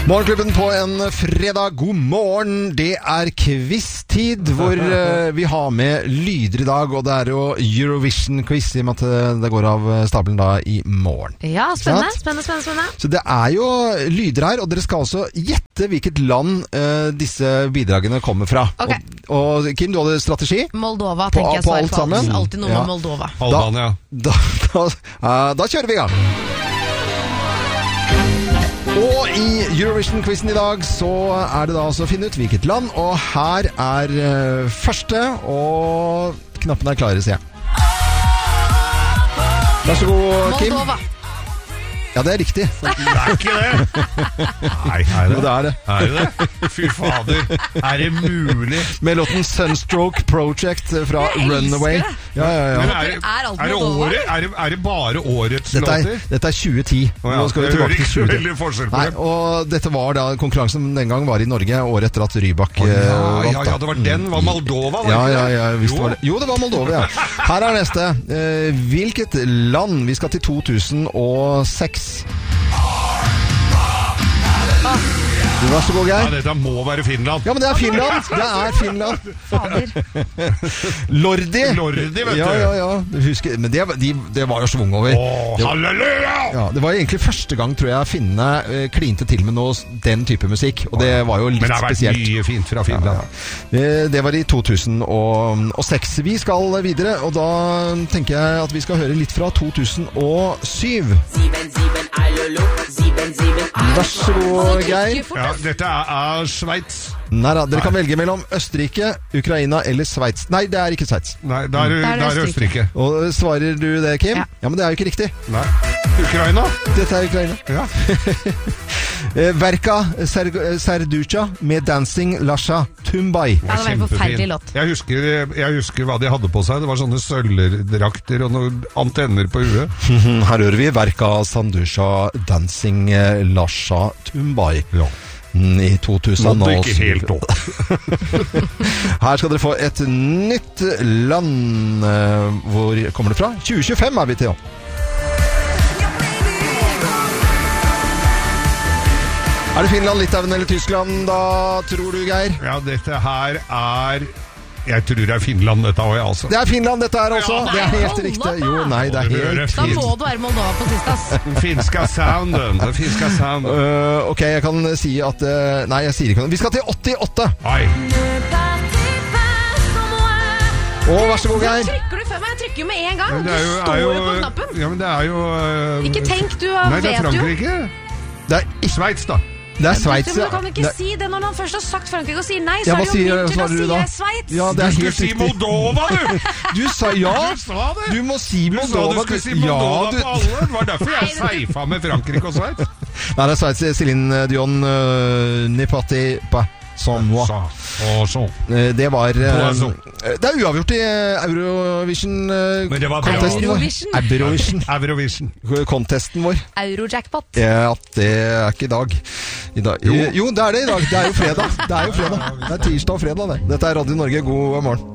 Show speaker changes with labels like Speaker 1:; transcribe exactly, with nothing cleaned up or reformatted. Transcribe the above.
Speaker 1: Morgenklubben på en fredag. God morgen. Det er quiz-tid hvor uh, vi har med lyder i dag, og det er jo Eurovision-quiz i og med at det går av stabelen da i morgen.
Speaker 2: Ja, spennende, spennende, spennende, spennende.
Speaker 1: Så det er jo lyder her, og dere skal også gjette hvilket land uh, disse bidragene kommer fra.
Speaker 2: Okay.
Speaker 1: Og, og Kim, du hadde strategi?
Speaker 2: Moldova,
Speaker 1: på,
Speaker 2: tenker jeg
Speaker 1: på
Speaker 2: svar
Speaker 1: alt
Speaker 2: på.
Speaker 1: sammen.
Speaker 2: Alltid noe
Speaker 1: ja.
Speaker 2: med Moldova.
Speaker 3: Albania.
Speaker 1: Da, da, da, uh, da kjører vi i gang. Og i Eurovision-quizen i dag så er det da altså å finne ut hvilket land, og her er uh, første, og knappen er klare, sier jeg. Vær så god, Kim.
Speaker 2: Moldova.
Speaker 1: Ja, det er riktig.
Speaker 3: Det er ikke det. Nei, er det?
Speaker 1: Jo, det er det.
Speaker 3: Er det det? Fy fader. Er det mulig?
Speaker 1: Med låten Sunstroke Project fra
Speaker 2: Jeg elsker
Speaker 1: Runaway.
Speaker 2: det.
Speaker 1: Ja, ja, ja.
Speaker 3: Men
Speaker 2: er alt
Speaker 3: er, det
Speaker 2: Moldova?
Speaker 3: året, er, det, er det bare årets
Speaker 1: Dette er,
Speaker 3: låter?
Speaker 1: dette er tjue ti.
Speaker 3: Å ja,
Speaker 1: Nå skal vi
Speaker 3: jeg
Speaker 1: tilbake
Speaker 3: hører
Speaker 1: til
Speaker 3: ikke
Speaker 1: tjue ti.
Speaker 3: veldig forskjell på
Speaker 1: Nei,
Speaker 3: det.
Speaker 1: og dette var da konkurransen den gang var i Norge, året etter at Rybak
Speaker 3: Å,
Speaker 1: eh,
Speaker 3: ja,
Speaker 1: vant.
Speaker 3: ja, ja, det var den. Var Moldova, var
Speaker 1: Ja,
Speaker 3: det
Speaker 1: ja,
Speaker 3: ikke
Speaker 1: ja,
Speaker 3: det?
Speaker 1: visst
Speaker 3: Jo.
Speaker 1: var det. Jo, det var Moldova, ja. Her er neste. Eh, hvilket land? Vi skal til to tusen og seks. Vær så god,
Speaker 3: Ja,
Speaker 1: Geir.
Speaker 3: dette må være Finland.
Speaker 1: Ja, men det er Finland. Det er Finland.
Speaker 2: Fader.
Speaker 1: Lordi.
Speaker 3: Lordi, vet du.
Speaker 1: Ja, ja, ja. Du husker, men det, de, det var jo svung over.
Speaker 3: Åh,
Speaker 1: Det var-
Speaker 3: halleluja!
Speaker 1: Ja, det var egentlig første gang, tror jeg, finnene eh, klinte til med noe, den type musikk. Og det var jo litt
Speaker 3: Men det har vært
Speaker 1: spesielt.
Speaker 3: mye fint fra Finland.
Speaker 1: Ja, ja. Eh, Det var i to tusen og seks. Vi skal videre, og da tenker jeg at vi skal høre litt fra to tusen og syv. Vær så god, Geir.
Speaker 3: Ja, dette er, er Sveits.
Speaker 1: Nei da, dere kan velge mellom Østerrike, Ukraina eller Sveits. Nei, det er ikke Sveits.
Speaker 3: Nei, da er,
Speaker 2: Da er det
Speaker 3: da er det Østerrike.
Speaker 1: Og svarer du det, Kim?
Speaker 2: Ja.
Speaker 1: Ja, men det er jo ikke riktig.
Speaker 3: Nei. Ukraina?
Speaker 1: Dette er Ukraina.
Speaker 3: Ja.
Speaker 1: Eh, Verka Ser- Serducha med Dancing Lasha Tumbai.
Speaker 2: Ja, det var en forferdelig låt.
Speaker 3: Jeg husker, jeg husker hva de hadde på seg. Det var sånne sølvdrakter og noen antenner på huet.
Speaker 1: Her hører vi Verka Sandusha Dancing Lasha Tumbai.
Speaker 3: Ja.
Speaker 1: I to tusen og syv.
Speaker 3: Nådde ikke helt opp.
Speaker 1: Her skal dere få et nytt land. Eh, Hvor kommer det fra? tjue tjuefem er vi til. Er det Finland, Litauen eller Tyskland da, tror du, Geir?
Speaker 3: Ja, dette her er Jeg tror det er Finland, dette også, altså.
Speaker 1: Det er Finland, dette her også.
Speaker 2: Ja,
Speaker 1: det er
Speaker 2: nei,
Speaker 1: helt
Speaker 2: hold
Speaker 1: riktig.
Speaker 2: opp, da.
Speaker 1: Jo, nei, det er
Speaker 3: Det hører
Speaker 1: helt
Speaker 2: Da
Speaker 1: fint.
Speaker 2: må det være Moldova på sist, ass.
Speaker 3: Den finska sounden. Den finska sounden.
Speaker 1: Uh, ok, jeg kan si at uh, Nei, jeg sier ikke noe. Vi skal til åttiåtte.
Speaker 3: Nei.
Speaker 1: Å, vær så god,
Speaker 2: Hvor
Speaker 1: Geir.
Speaker 2: trykker du før meg? Jeg trykker jo med en gang.
Speaker 3: Men
Speaker 2: Du
Speaker 3: det er jo,
Speaker 2: står
Speaker 3: er
Speaker 2: jo
Speaker 3: jo
Speaker 2: på knappen.
Speaker 3: Ja, men det er jo uh,
Speaker 2: Ikke tenk, du
Speaker 3: Nei, det er
Speaker 2: vet jo.
Speaker 3: Frankrike.
Speaker 1: Det er, ikke-
Speaker 3: Sveits, da.
Speaker 1: det er Sveits.
Speaker 2: Men du kan ikke
Speaker 1: Det-
Speaker 2: si det når han først har sagt Frankrike og sier nei,
Speaker 1: Ja,
Speaker 2: så
Speaker 1: hva
Speaker 2: er det
Speaker 1: sier-
Speaker 2: jo min tur
Speaker 1: svarer
Speaker 2: å
Speaker 1: du
Speaker 2: si
Speaker 1: da?
Speaker 2: Sveits.
Speaker 1: Ja, det
Speaker 3: Du
Speaker 1: er
Speaker 3: skulle
Speaker 1: helt
Speaker 3: si
Speaker 1: riktig.
Speaker 3: Moldova, du!
Speaker 1: Du sa ja.
Speaker 3: Du sa det.
Speaker 1: Du må si
Speaker 3: Du sa
Speaker 1: Moldova.
Speaker 3: du skulle si Moldova
Speaker 1: Ja, du-
Speaker 3: på alle. Det var derfor jeg
Speaker 2: Nei, det-
Speaker 3: seifa med Frankrike og Sveits.
Speaker 1: Nei, det er Sveits. Céline Dion, uh, Nipati pa som moi.
Speaker 3: Sa. Og så.
Speaker 1: Eh, Det var uh,
Speaker 3: Poisson.
Speaker 1: Det er uavgjort i uh, Eurovision uh,
Speaker 3: Men det var bra.
Speaker 1: contesten vår.
Speaker 2: Eurovision.
Speaker 1: Eurovision.
Speaker 3: Eurovision.
Speaker 1: Contesten vår.
Speaker 2: Eurojackpot.
Speaker 1: Ja, det er ikke i dag. I dag. Jo. jo, det er det i dag. Det er jo fredag. Det er jo fredag. Det er tirsdag og fredag, det. Dette er Radio Norge. God morgen.